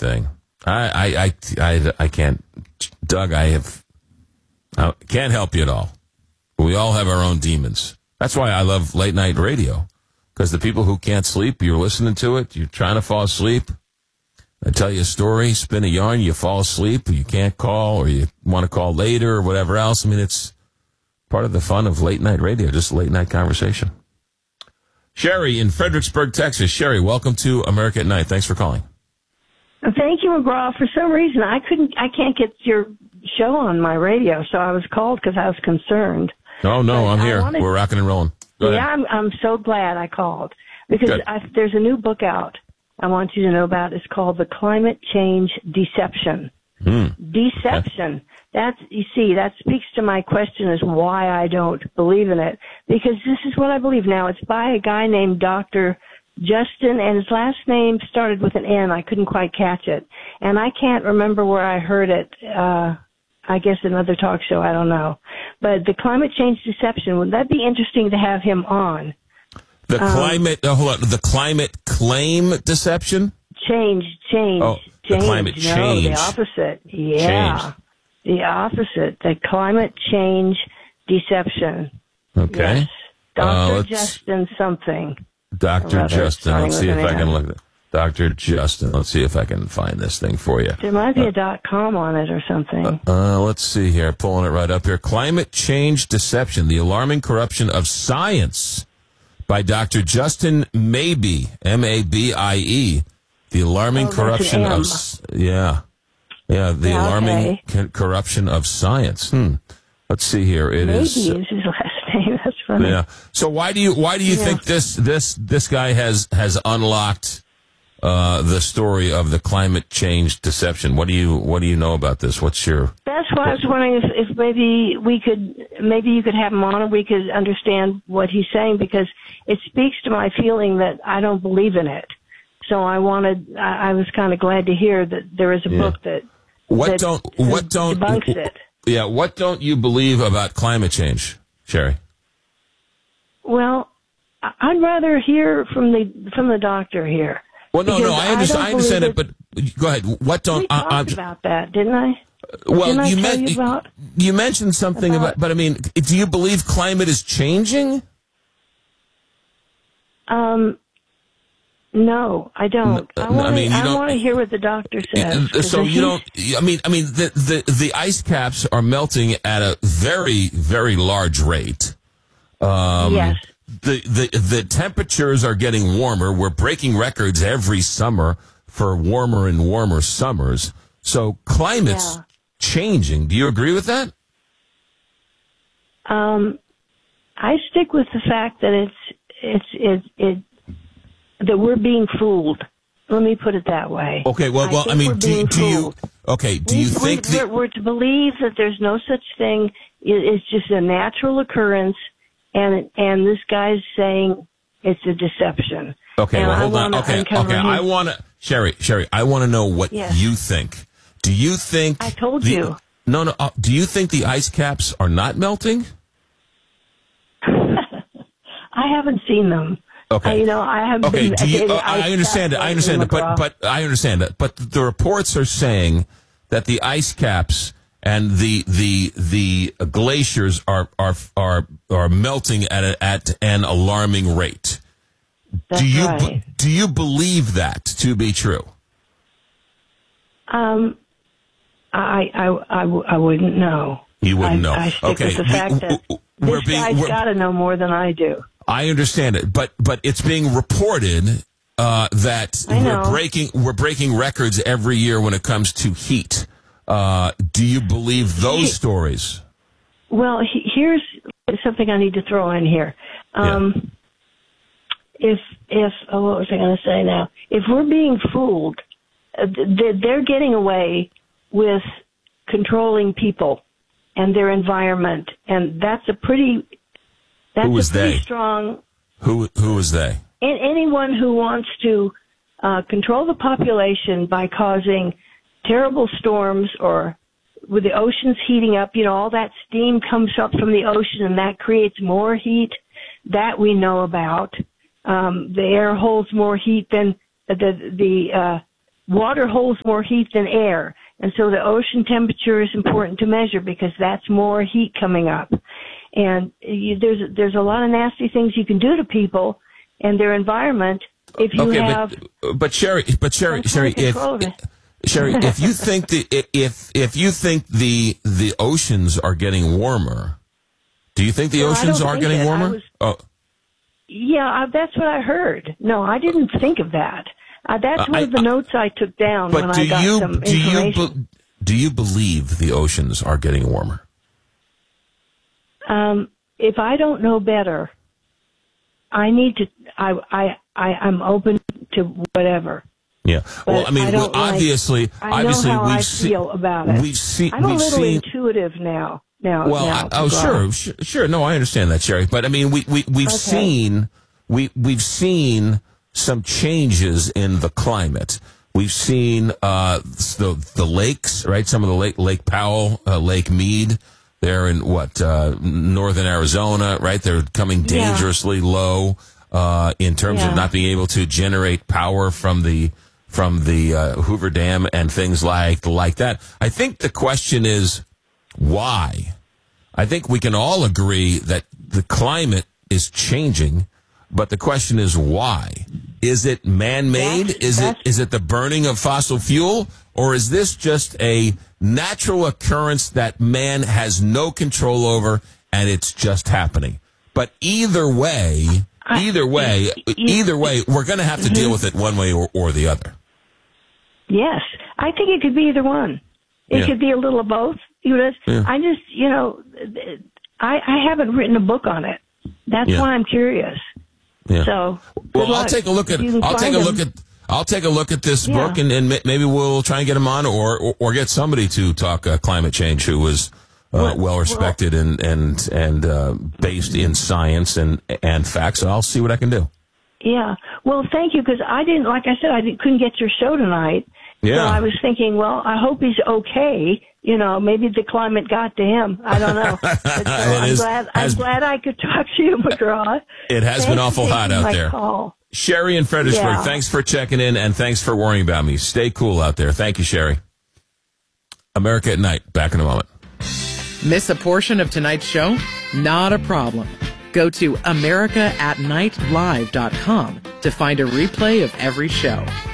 thing. I can't, Doug. I can't help you at all. We all have our own demons. That's why I love late night radio, because the people who can't sleep, you're listening to it, you're trying to fall asleep. I tell you a story, spin a yarn, you fall asleep, or you can't call, or you want to call later, or whatever else. I mean, it's part of the fun of late night radio, just late night conversation. Sherry in Fredericksburg, Texas. Sherry, welcome to America at Night. Thanks for calling. Thank you, McGraw. For some reason, I can't get your show on my radio, so I was called because I was concerned. Oh, no, I'm here. We're rocking and rolling. Yeah, I'm so glad I called, because there's a new book out I want you to know about. It's called The Climate Change Deception. Deception. Okay. That speaks to my question as why I don't believe in it, because this is what I believe now. It's by a guy named Dr. Justin, and his last name started with an N. I couldn't quite catch it. And I can't remember where I heard it. I guess another talk show, I don't know. But the climate change deception, would that be interesting to have him on? The climate claim deception? Change. Oh, the climate change. No, the opposite. Yeah. Change. The opposite. The climate change deception. Okay. Yes. Dr. Justin something. Dr. Justin. Let's see if I can look at it. Dr. Justin. Let's see if I can find this thing for you. There might be a .com on it or something. Let's see here. Pulling it right up here. Climate Change Deception, the Alarming Corruption of Science by Dr. Justin Mabie, M-A-B-I-E. The Alarming Corruption of... the Alarming Corruption of Science. Let's see here. Maybe is his last name. That's funny. Yeah. So why do you think this guy has unlocked the story of the climate change deception? What do you know about this? What's your? That's why I was wondering if maybe you could have him on and we could understand what he's saying, because it speaks to my feeling that I don't believe in it. So I was kind of glad to hear that there is a book that debunks it. Yeah, what don't you believe about climate change, Sherry? Well, I'd rather hear from the doctor here. Well, no, I understand it, but go ahead. What don't we talked about that, didn't I? Well, you mentioned something about, but I mean, do you believe climate is changing? No, I don't. I want to hear what the doctor says. So you don't. I mean, the ice caps are melting at a very, very large rate. Yes. The temperatures are getting warmer. We're breaking records every summer for warmer and warmer summers. So climate's changing. Do you agree with that? I stick with the fact that that we're being fooled. Let me put it that way. Okay. Well, I mean, do you think we're to believe that there's no such thing? It's just a natural occurrence. And this guy's saying it's a deception. Okay, and well, hold on. Okay. I want to, Sherry, I want to know what you think. Do you think... I told you. No. Do you think the ice caps are not melting? I haven't seen them. Okay. I haven't been... I understand it. I understand it. But I understand that. But the reports are saying that the ice caps... and the glaciers are melting at an alarming rate. That's right. Do you believe that to be true? I wouldn't know. You wouldn't know. I stick with the fact that this guy's got to know more than I do. I understand it, but it's being reported that we're breaking records every year when it comes to heat. Do you believe those stories? Well, here's something I need to throw in here. What was I going to say now? If we're being fooled, they're getting away with controlling people and their environment, and that's a pretty strong. Who is they? Anyone who wants to control the population by causing terrible storms, or with the oceans heating up, all that steam comes up from the ocean and that creates more heat. That we know about. The air holds more heat than the water holds more heat than air. And so the ocean temperature is important to measure because that's more heat coming up. And there's a lot of nasty things you can do to people and their environment if you have. But Sherry, if you think if you think the oceans are getting warmer, do you think the oceans are getting warmer? Yeah, that's what I heard. No, I didn't think of that. That's one of the notes I took down when I got some information. Do you believe the oceans are getting warmer? If I don't know better, I need to. I'm open to whatever. Yeah. Well, I mean, obviously, I know how I feel about it. I'm a little intuitive now. Sure. No, I understand that, Sherry. But I mean, we've seen some changes in the climate. We've seen the lakes, right? Some of the Lake Powell, Lake Mead. They're in northern Arizona, right? They're coming dangerously low in terms of not being able to generate power from the Hoover Dam and things like that. I think the question is why. I think we can all agree that the climate is changing, but the question is why. Is it man-made? Is it the burning of fossil fuel? Or is this just a natural occurrence that man has no control over and it's just happening? But either way, we're going to have to deal with it one way or the other. Yes. I think it could be either one. It could be a little of both. I just, I haven't written a book on it. That's why I'm curious. Yeah. So, I'll take a look at this book, and maybe we'll try and get him on, or get somebody to talk climate change who was well respected and based in science and facts. So I'll see what I can do. Yeah. Well, thank you, because I couldn't get your show tonight. Yeah. So I was thinking, well, I hope he's okay. Maybe the climate got to him. I don't know. I'm glad I could talk to you, McGraw. It has been awful hot out there. Call. Sherry in Fredericksburg, thanks for checking in, and thanks for worrying about me. Stay cool out there. Thank you, Sherry. America at Night. Back in a moment. Miss a portion of tonight's show? Not a problem. Go to AmericaAtNightLive.com to find a replay of every show.